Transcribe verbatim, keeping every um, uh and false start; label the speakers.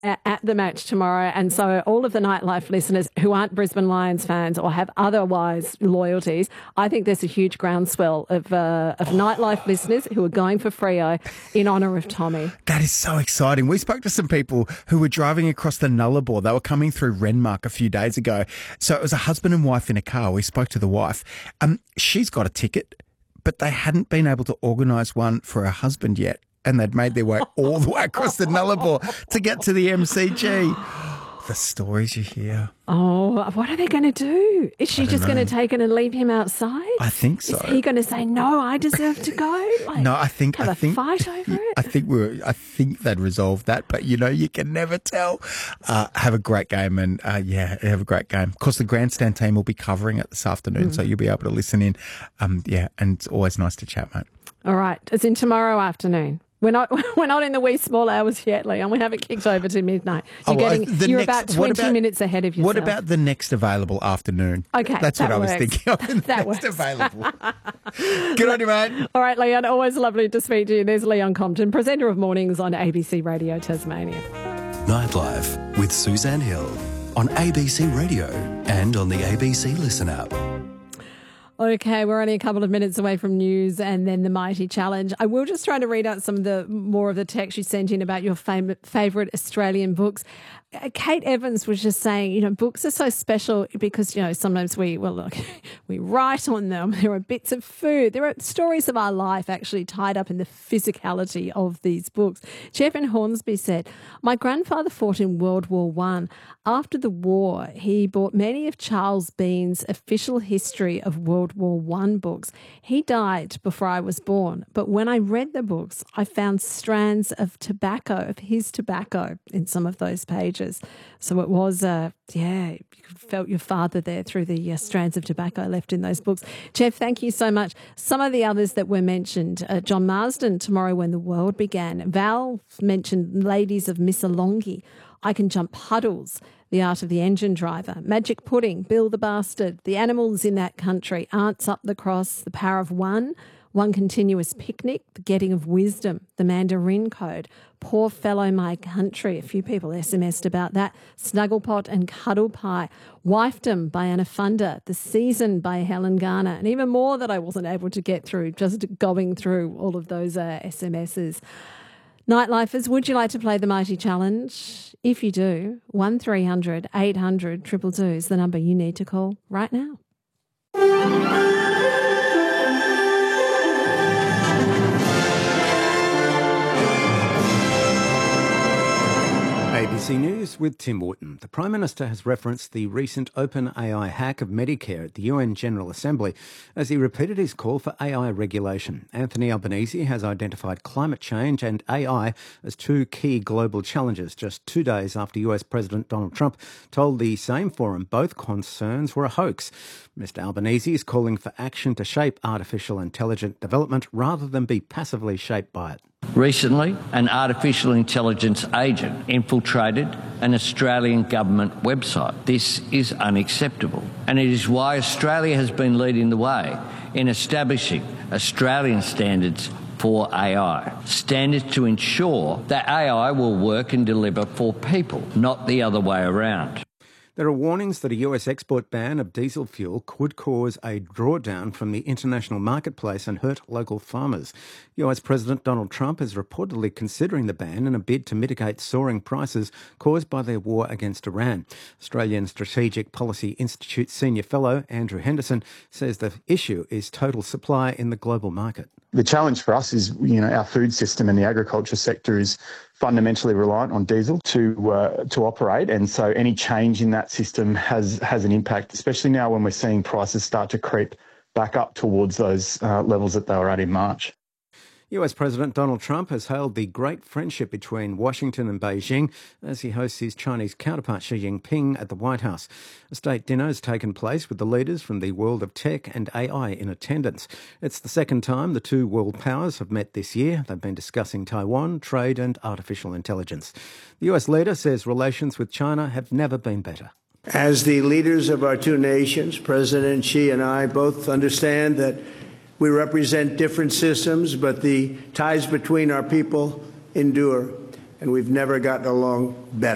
Speaker 1: at, at the match tomorrow. And so all of the Nightlife listeners who aren't Brisbane Lions fans or have otherwise loyalties, I think there's a huge groundswell of, uh, of Nightlife listeners who are going for Freo in honour of Tommy.
Speaker 2: That is so exciting. We spoke to some people who were driving across the Nullarbor. They were coming through Renmark a few days ago. So it was a husband and wife in a car. We spoke to the wife. Um, she's got a ticket, but they hadn't been able to organise one for her husband yet. And they'd made their way all the way across the Nullarbor to get to the M C G. The stories you hear.
Speaker 1: Oh, what are they going to do? Is she just going to take it and leave him outside?
Speaker 2: I think so.
Speaker 1: Is he going to say, no, I deserve to go? Like,
Speaker 2: no, I think...
Speaker 1: Have
Speaker 2: I
Speaker 1: a
Speaker 2: think,
Speaker 1: fight over it?
Speaker 2: I think, we're, I think they'd resolve that, but, you know, you can never tell. Uh, have a great game and, uh, yeah, have a great game. Of course, the Grandstand team will be covering it this afternoon, mm. so you'll be able to listen in. Um, yeah, and it's always nice to chat, mate.
Speaker 1: All right. It's in tomorrow afternoon. We're not we're not in the wee small hours yet, Leon. We haven't kicked over to midnight. You're,
Speaker 2: oh, well,
Speaker 1: getting, you're
Speaker 2: next,
Speaker 1: about twenty
Speaker 2: about,
Speaker 1: minutes ahead of yourself.
Speaker 2: What about the next available afternoon?
Speaker 1: Okay,
Speaker 2: That's
Speaker 1: that
Speaker 2: what
Speaker 1: works.
Speaker 2: I was thinking of. The
Speaker 1: that
Speaker 2: next
Speaker 1: works.
Speaker 2: available. Good on you, mate.
Speaker 1: All right, Leon, always lovely to speak to you. There's Leon Compton, presenter of Mornings on A B C Radio Tasmania.
Speaker 3: Nightlife with Suzanne Hill on A B C Radio and on the A B C Listen app.
Speaker 1: Okay, we're only a couple of minutes away from news and then the Mighty Challenge. I will just try to read out some of the more of the text you sent in about your fam- favourite Australian books. Uh, Kate Evans was just saying, you know, books are so special because, you know, sometimes we, well, look, we write on them. There are bits of food. There are stories of our life actually tied up in the physicality of these books. Jeff in Hornsby said, my grandfather fought in World War One. After the war, he bought many of Charles Bean's official history of World War One books. He died before I was born, but when I read the books, I found strands of tobacco, of his tobacco in some of those pages. So it was, uh, yeah, you felt your father there through the uh, strands of tobacco left in those books. Jeff, thank you so much. Some of the others that were mentioned, uh, John Marsden, Tomorrow When the World Began. Val mentioned Ladies of Missolonghi. I Can Jump Puddles, The Art of the Engine Driver, Magic Pudding, Bill the Bastard, The Animals in That Country, Aunts Up the Cross, The Power of One, One Continuous Picnic, The Getting of Wisdom, The Mandarin Code, Poor Fellow My Country, a few people S M S'd about that, Snugglepot and Cuddle Pie, Wifedom by Anna Funder, The Season by Helen Garner, and even more that I wasn't able to get through, just going through all of those uh, S M Ss. Nightlifers, would you like to play the Mighty Challenge? If you do, one three hundred eight hundred two two two is the number you need to call right now.
Speaker 4: A B C News with Tim Wooten. The Prime Minister has referenced the recent OpenAI hack of Medicare at the U N General Assembly as he repeated his call for A I regulation. Anthony Albanese has identified climate change and A I as two key global challenges just two days after U S President Donald Trump told the same forum both concerns were a hoax. Mister Albanese is calling for action to shape artificial intelligence development rather than be passively shaped by it.
Speaker 5: Recently, an artificial intelligence agent infiltrated an Australian government website. This is unacceptable, and it is why Australia has been leading the way in establishing Australian standards for A I. Standards to ensure that A I will work and deliver for people, not the other way around.
Speaker 4: There are warnings that a U S export ban of diesel fuel could cause a drawdown from the international marketplace and hurt local farmers. U S President Donald Trump is reportedly considering the ban in a bid to mitigate soaring prices caused by their war against Iran. Australian Strategic Policy Institute Senior Fellow Andrew Henderson says the issue is total supply in the global market.
Speaker 6: The challenge for us is, you know, our food system and the agriculture sector is fundamentally reliant on diesel to uh, to operate, and so any change in that system has has an impact, especially now when we're seeing prices start to creep back up towards those uh, levels that they were at in March.
Speaker 4: U S President Donald Trump has hailed the great friendship between Washington and Beijing as he hosts his Chinese counterpart Xi Jinping at the White House. A state dinner has taken place with the leaders from the world of tech and A I in attendance. It's the second time the two world powers have met this year. They've been discussing Taiwan, trade and artificial intelligence. The U S leader says relations with China have never been better.
Speaker 7: As the leaders of our two nations, President Xi and I both understand that we represent different systems, but the ties between our people endure, and we've never gotten along better.